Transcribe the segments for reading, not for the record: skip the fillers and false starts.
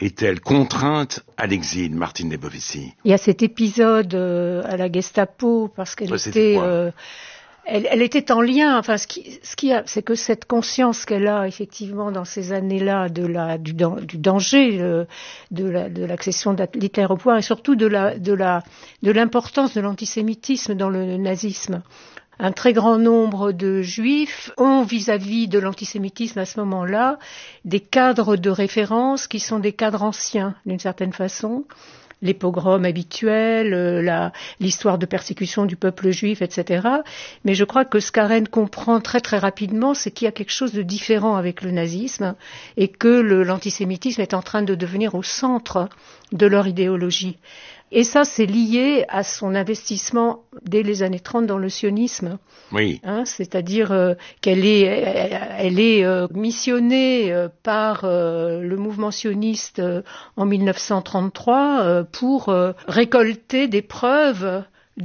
est-elle contrainte à l'exil, Martine Lebovici? Il y a cet épisode à la Gestapo, parce qu'elle elle était en lien. Enfin, c'est que cette conscience qu'elle a effectivement dans ces années-là du danger de l'accession d'Hitler au pouvoir, et surtout de l'importance de l'antisémitisme dans le nazisme. Un très grand nombre de juifs ont vis-à-vis de l'antisémitisme à ce moment-là des cadres de référence qui sont des cadres anciens d'une certaine façon. Les pogroms habituels, l'histoire de persécution du peuple juif, etc. Mais je crois que ce qu'Arendt comprend très très rapidement, c'est qu'il y a quelque chose de différent avec le nazisme et que l'antisémitisme est en train de devenir au centre de leur idéologie. Et ça, c'est lié à son investissement dès les années 30 dans le sionisme. Oui. C'est-à-dire qu'elle est missionnée par le mouvement sioniste en 1933 pour récolter des preuves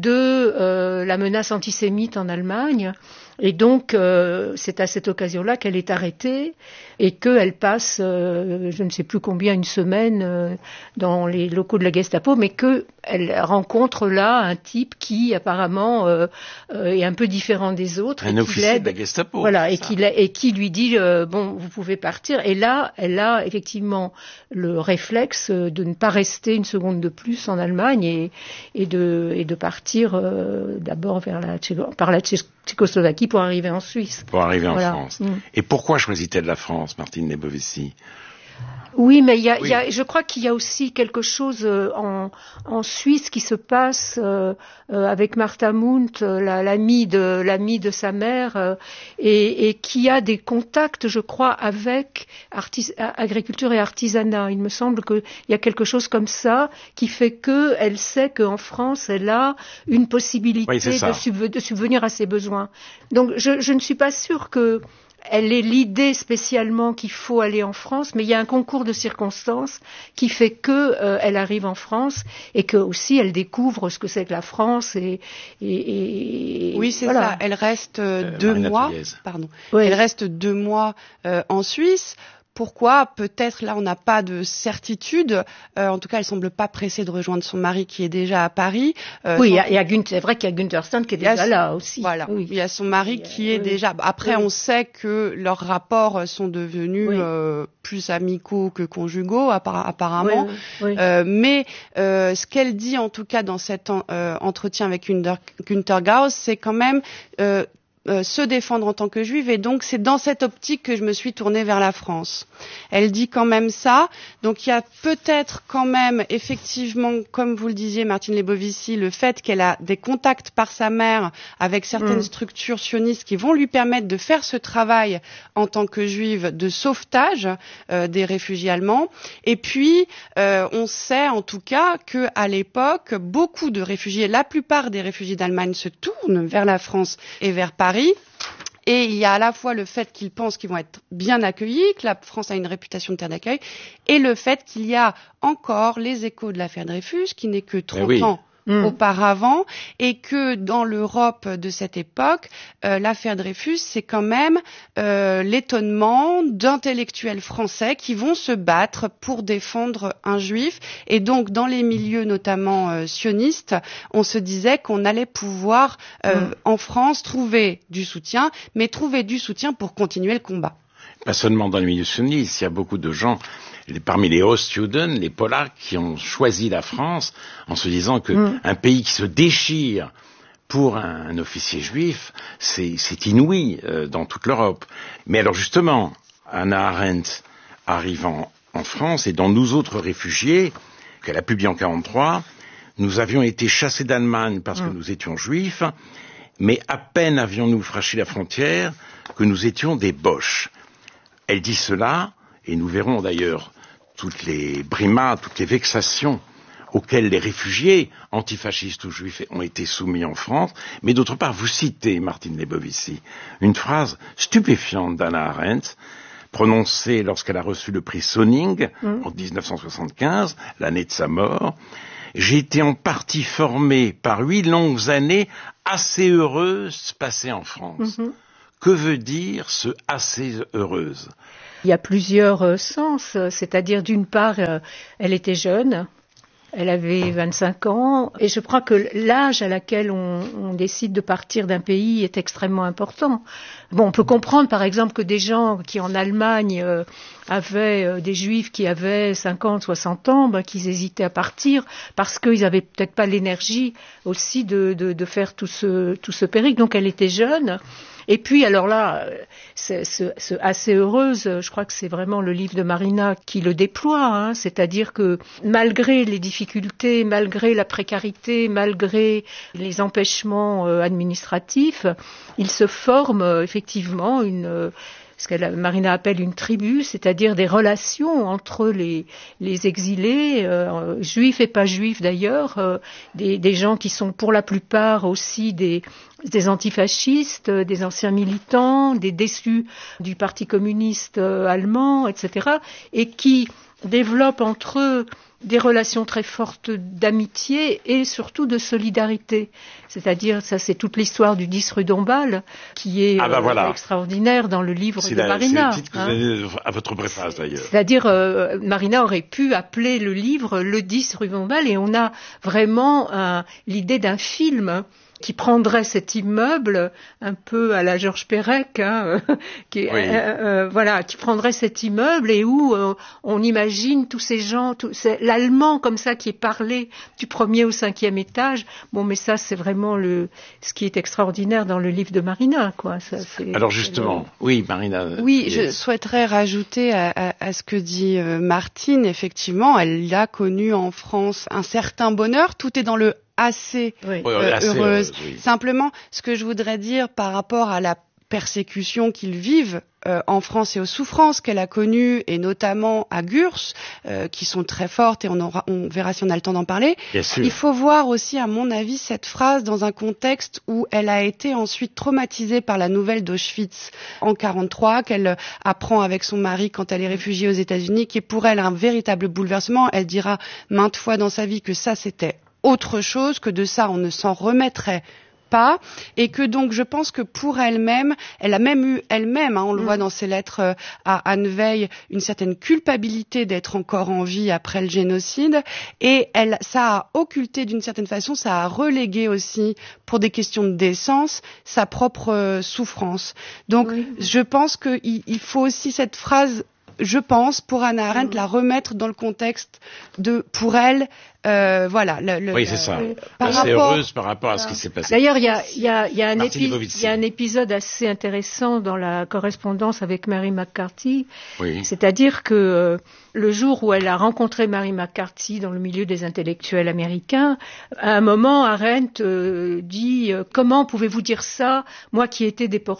de la menace antisémite en Allemagne. Et donc, c'est à cette occasion-là qu'elle est arrêtée et qu'elle passe, je ne sais plus combien, une semaine dans les locaux de la Gestapo, mais qu'elle rencontre là un type qui apparemment est un peu différent des autres. Un officier de la Gestapo. Voilà, et qui lui dit bon, vous pouvez partir. Et là, elle a effectivement le réflexe de ne pas rester une seconde de plus en Allemagne et de partir d'abord par la Tchécoslovaquie pour arriver en Suisse. Pour arriver en France. Et pourquoi choisit-elle la France, Martine Lebovici? Oui, mais je crois qu'il y a aussi quelque chose en Suisse qui se passe avec Martha Mundt, l'amie de sa mère, et qui a des contacts, je crois, avec agriculture et artisanat. Il me semble qu'il y a quelque chose comme ça qui fait qu'elle sait qu'en France, elle a une possibilité de subvenir à ses besoins. Donc, je ne suis pas sûre que elle ait l'idée spécialement qu'il faut aller en France, mais il y a un concours de circonstances qui fait que elle arrive en France et que aussi elle découvre ce que c'est que la France et oui, c'est voilà. ça. Elle reste 2 mois. Pardon. Oui. Elle reste 2 mois en Suisse. Pourquoi? Peut-être là on n'a pas de certitude. En tout cas, elle semble pas pressée de rejoindre son mari qui est déjà à Paris. Oui, c'est vrai qu'il y a Günther Stein qui est déjà là aussi. Voilà, oui. Il y a son mari qui est déjà. Après, on sait que leurs rapports sont devenus plus amicaux que conjugaux, apparemment. Mais ce qu'elle dit en tout cas dans cet entretien avec Günter Gauss, c'est quand même se défendre en tant que juive, et donc c'est dans cette optique que je me suis tournée vers la France. Elle dit quand même ça, donc il y a peut-être quand même effectivement, comme vous le disiez Martine Lebovici, le fait qu'elle a des contacts par sa mère avec certaines structures sionistes qui vont lui permettre de faire ce travail en tant que juive de sauvetage des réfugiés allemands. Et puis on sait en tout cas que à l'époque, beaucoup de réfugiés, la plupart des réfugiés d'Allemagne se tournent vers la France et vers Paris. Et il y a à la fois le fait qu'ils pensent qu'ils vont être bien accueillis, que la France a une réputation de terre d'accueil, et le fait qu'il y a encore les échos de l'affaire Dreyfus, qui n'est que 30 ans auparavant, et que dans l'Europe de cette époque, l'affaire Dreyfus, c'est quand même l'étonnement d'intellectuels français qui vont se battre pour défendre un juif. Et donc, dans les milieux notamment sionistes, on se disait qu'on allait pouvoir, en France, trouver du soutien, mais trouver du soutien pour continuer le combat. Pas seulement dans les milieux sionistes, il y a beaucoup de gens, parmi les Ostjuden, les Polacs, qui ont choisi la France en se disant qu'un pays qui se déchire pour un officier juif, c'est inouï dans toute l'Europe. Mais alors justement, Hannah Arendt arrivant en France, et dans nous autres réfugiés, qu'elle a publié en 1943, nous avions été chassés d'Allemagne parce que nous étions juifs, mais à peine avions-nous franchi la frontière que nous étions des Boches. Elle dit cela, et nous verrons d'ailleurs toutes les brimades, toutes les vexations auxquelles les réfugiés antifascistes ou juifs ont été soumis en France. Mais d'autre part, vous citez, Martine Lebovici, une phrase stupéfiante d'Hannah Arendt, prononcée lorsqu'elle a reçu le prix Sonning en 1975, l'année de sa mort. J'ai été en partie formée par 8 longues années assez heureuses passées en France. Que veut dire ce « assez heureuse » Il y a plusieurs sens, c'est-à-dire d'une part, elle était jeune. Elle avait 25 ans et je crois que l'âge à laquelle on décide de partir d'un pays est extrêmement important. Bon, on peut comprendre par exemple que des gens qui en Allemagne avaient des Juifs qui avaient 50, 60 ans, qu'ils hésitaient à partir parce qu'ils avaient peut-être pas l'énergie aussi de faire tout ce périple. Donc elle était jeune. Et puis, alors là, c'est assez heureuse, je crois que c'est vraiment le livre de Marina qui le déploie, c'est-à-dire que malgré les difficultés, malgré la précarité, malgré les empêchements administratifs, il se forme effectivement ce que Marina appelle une tribu, c'est-à-dire des relations entre les exilés, juifs et pas juifs d'ailleurs, des gens qui sont pour la plupart aussi des antifascistes, des anciens militants, des déçus du Parti communiste allemand, etc., et qui développent entre eux des relations très fortes d'amitié et surtout de solidarité. C'est-à-dire, ça c'est toute l'histoire du 10 rue Dombasle, qui est extraordinaire dans le livre de Marina. C'est le titre que vous avez à votre préface d'ailleurs. C'est-à-dire, Marina aurait pu appeler le livre le 10 rue Dombasle et on a vraiment l'idée d'un film qui prendrait cet immeuble un peu à la Georges Perec, qui prendrait cet immeuble et où on imagine tous ces gens, l'allemand comme ça qui est parlé du 1er au 5e étage. Bon, mais ça c'est vraiment ce qui est extraordinaire dans le livre de Marina, quoi. Ça, alors justement, oui, Marina. Oui, je souhaiterais rajouter à ce que dit Martine. Effectivement, elle a connu en France un certain bonheur. Tout est dans le assez heureuse. Oui. Simplement, ce que je voudrais dire par rapport à la persécution qu'ils vivent en France et aux souffrances qu'elle a connues, et notamment à Gurs, qui sont très fortes, et on verra si on a le temps d'en parler. Il faut voir aussi, à mon avis, cette phrase dans un contexte où elle a été ensuite traumatisée par la nouvelle d'Auschwitz en 1943, qu'elle apprend avec son mari quand elle est réfugiée aux États-Unis, qui est pour elle un véritable bouleversement. Elle dira maintes fois dans sa vie que ça, c'était autre chose, que de ça on ne s'en remettrait pas, et que donc je pense que pour elle-même, elle a même eu elle-même, on le voit dans ses lettres à Anne Veil, une certaine culpabilité d'être encore en vie après le génocide, et ça a occulté d'une certaine façon, ça a relégué aussi, pour des questions de décence, sa propre souffrance. Donc je pense qu'il faut aussi cette phrase, je pense, pour Hannah Arendt, la remettre dans le contexte pour elle, oui, c'est ça. Assez heureuse par rapport à ce qui s'est passé. D'ailleurs, il y a un épisode assez intéressant dans la correspondance avec Mary McCarthy. Oui. C'est-à-dire que le jour où elle a rencontré Mary McCarthy dans le milieu des intellectuels américains, à un moment, Arendt dit « Comment pouvez-vous dire ça, moi qui ai été déportée ?»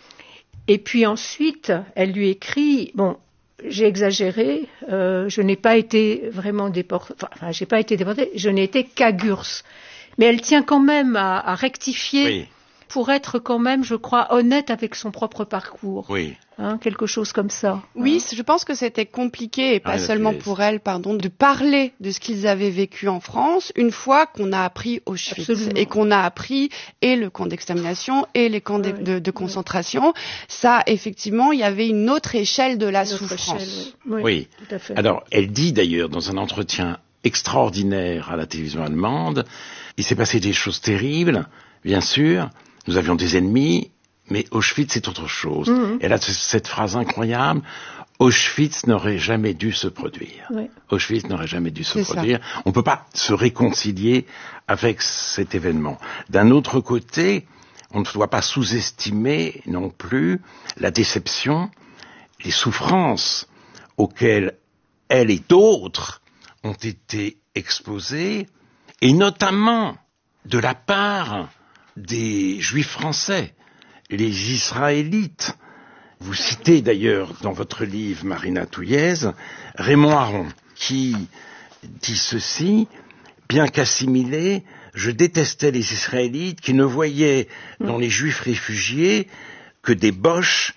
Et puis ensuite, elle lui écrit, j'ai exagéré, je n'ai pas été vraiment déportée, j'ai pas été déportée, je n'ai été qu'à Gurs. Mais elle tient quand même à rectifier pour être quand même, je crois, honnête avec son propre parcours. Oui. Quelque chose comme ça. Oui, je pense que c'était compliqué, et pas seulement pour elle, de parler de ce qu'ils avaient vécu en France, une fois qu'on a appris Auschwitz. Absolument. Et qu'on a appris et le camp d'extermination et les camps de concentration. Ça, effectivement, il y avait une autre échelle de la souffrance. Oui. Tout à fait. Alors, elle dit d'ailleurs dans un entretien extraordinaire à la télévision allemande, il s'est passé des choses terribles, bien sûr, nous avions des ennemis, mais Auschwitz, c'est autre chose. Elle a cette phrase incroyable, Auschwitz n'aurait jamais dû se produire. Oui. Auschwitz n'aurait jamais dû se produire. On ne peut pas se réconcilier avec cet événement. D'un autre côté, on ne doit pas sous-estimer non plus la déception, les souffrances auxquelles elle et d'autres ont été exposés, et notamment de la part des Juifs français, les Israélites. Vous citez d'ailleurs dans votre livre, Marina Touillez, Raymond Aron, qui dit ceci: bien qu'assimilé, je détestais les Israélites qui ne voyaient dans les Juifs réfugiés que des Boches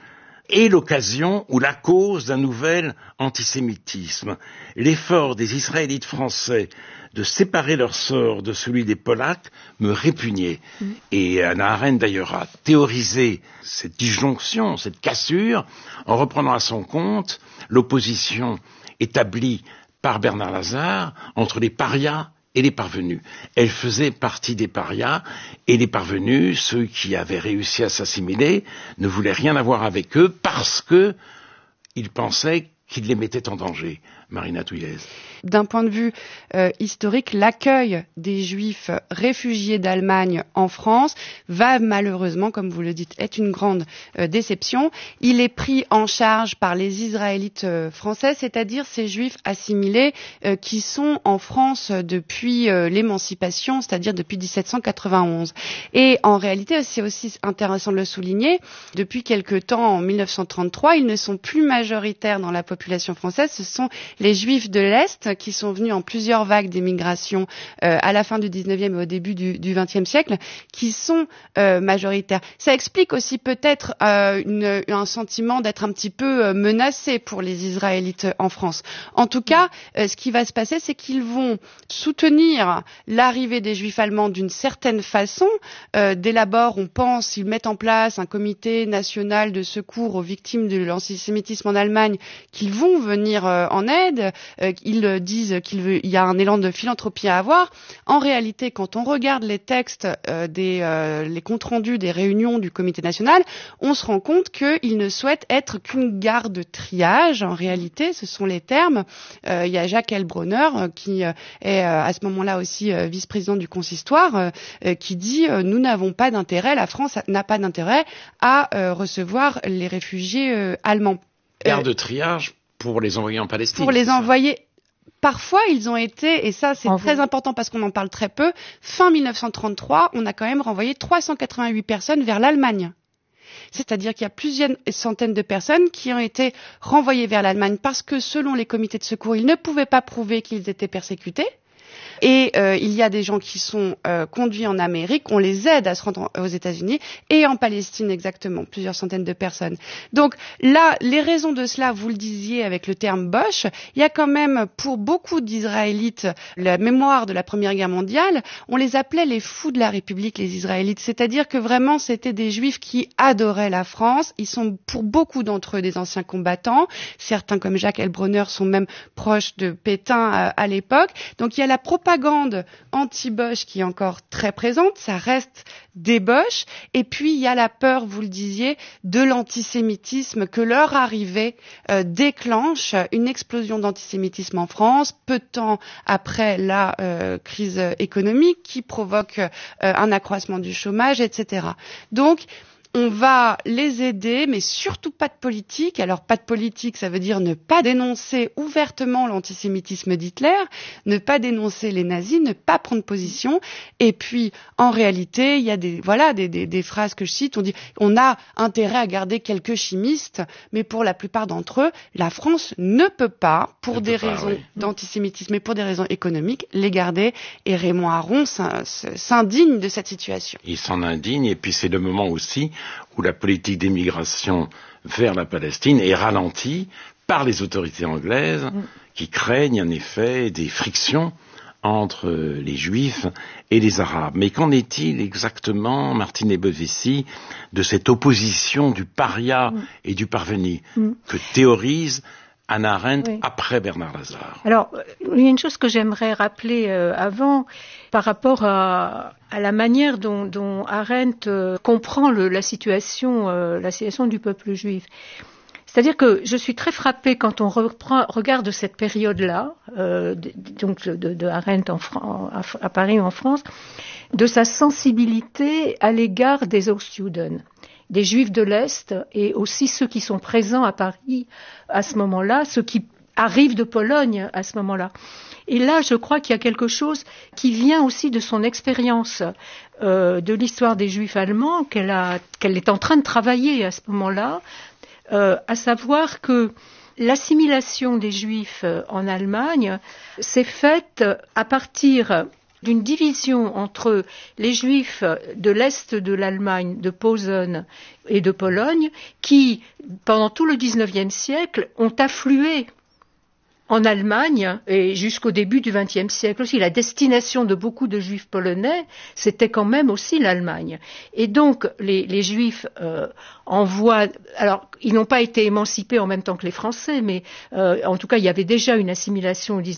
est l'occasion ou la cause d'un nouvel antisémitisme. L'effort des Israélites français de séparer leur sort de celui des Polacs me répugnait. Et Hannah Arendt, d'ailleurs, a théorisé cette disjonction, cette cassure, en reprenant à son compte l'opposition établie par Bernard Lazare entre les parias et les parvenus. Elle faisait partie des parias, et les parvenus, ceux qui avaient réussi à s'assimiler, ne voulaient rien avoir avec eux parce que ils pensaient qu'ils les mettaient en danger. Marina Touillez. D'un point de vue historique, l'accueil des Juifs réfugiés d'Allemagne en France va malheureusement, comme vous le dites, être une grande déception. Il est pris en charge par les Israélites français, c'est-à-dire ces Juifs assimilés qui sont en France depuis l'émancipation, c'est-à-dire depuis 1791. Et en réalité, c'est aussi intéressant de le souligner, depuis quelque temps, en 1933, ils ne sont plus majoritaires dans la population française, ce sont les Juifs de l'Est qui sont venus en plusieurs vagues d'émigration à la fin du 19e et au début du 20e siècle, qui sont majoritaires. Ça explique aussi peut-être un sentiment d'être un petit peu menacé pour les Israélites en France. En tout cas, ce qui va se passer, c'est qu'ils vont soutenir l'arrivée des Juifs allemands d'une certaine façon. Dès l'abord, on pense, ils mettent en place un comité national de secours aux victimes de l'antisémitisme en Allemagne, qu'ils vont venir en aide. Ils disent qu'il y a un élan de philanthropie à avoir. En réalité, quand on regarde les textes les comptes rendus des réunions du comité national, on se rend compte qu'ils ne souhaitent être qu'une gare de triage. En réalité, ce sont les termes. Il y a Jacques Heilbronner, qui est à ce moment-là aussi vice-président du consistoire, qui dit « Nous n'avons pas d'intérêt, la France n'a pas d'intérêt à recevoir les réfugiés allemands. » Gare de triage pour les envoyer en Palestine. Pour les envoyer. Parfois, ils ont été, et ça c'est très important parce qu'on en parle très peu, fin 1933, on a quand même renvoyé 388 personnes vers l'Allemagne. C'est-à-dire qu'il y a plusieurs centaines de personnes qui ont été renvoyées vers l'Allemagne parce que, selon les comités de secours, ils ne pouvaient pas prouver qu'ils étaient persécutés. Et il y a des gens qui sont conduits en Amérique, on les aide à se rendre aux États-Unis, et en Palestine exactement, plusieurs centaines de personnes. Donc là, les raisons de cela, vous le disiez avec le terme Bosch, il y a quand même pour beaucoup d'Israélites la mémoire de la Première Guerre mondiale, on les appelait les fous de la République, les Israélites, c'est-à-dire que vraiment c'était des Juifs qui adoraient la France, ils sont pour beaucoup d'entre eux des anciens combattants, certains comme Jacques Heilbronner sont même proches de Pétain à l'époque, donc il y a la propagande anti-Bosch qui est encore très présente, ça reste des Bosch, et puis il y a la peur, vous le disiez, de l'antisémitisme, que leur arrivée déclenche une explosion d'antisémitisme en France, peu de temps après la crise économique qui provoque un accroissement du chômage, etc. Donc, on va les aider, mais surtout pas de politique. Alors, pas de politique, ça veut dire ne pas dénoncer ouvertement l'antisémitisme d'Hitler, ne pas dénoncer les nazis, ne pas prendre position. Et puis, en réalité, il y a des phrases que je cite. On dit, on a intérêt à garder quelques chimistes, mais pour la plupart d'entre eux, la France ne peut pas, pour des raisons d'antisémitisme et pour des raisons économiques, les garder. Et Raymond Aron s'indigne de cette situation. Il s'en indigne, et puis c'est le moment aussi où la politique d'émigration vers la Palestine est ralentie par les autorités anglaises qui craignent en effet des frictions entre les Juifs et les Arabes. Mais qu'en est-il exactement, Martine Ebovessi, de cette opposition du paria et du parvenu que théorise Hannah Arendt après Bernard Lazare? Alors, il y a une chose que j'aimerais rappeler avant, par rapport à la manière dont Arendt comprend la situation du peuple juif. C'est-à-dire que je suis très frappée quand on regarde cette période-là, donc de Arendt à Paris ou en France, de sa sensibilité à l'égard des Ostjuden, des Juifs de l'Est, et aussi ceux qui sont présents à Paris à ce moment-là, ceux qui arrivent de Pologne à ce moment-là. Et là, je crois qu'il y a quelque chose qui vient aussi de son expérience de l'histoire des Juifs allemands, qu'elle est en train de travailler à ce moment-là, à savoir que l'assimilation des Juifs en Allemagne s'est faite à partir d'une division entre les Juifs de l'Est de l'Allemagne, de Posen et de Pologne, qui, pendant tout le XIXe siècle, ont afflué en Allemagne et jusqu'au début du XXe siècle aussi. La destination de beaucoup de Juifs polonais, c'était quand même aussi l'Allemagne. Et donc, les Juifs envoient... Alors, ils n'ont pas été émancipés en même temps que les Français, mais en tout cas, il y avait déjà une assimilation au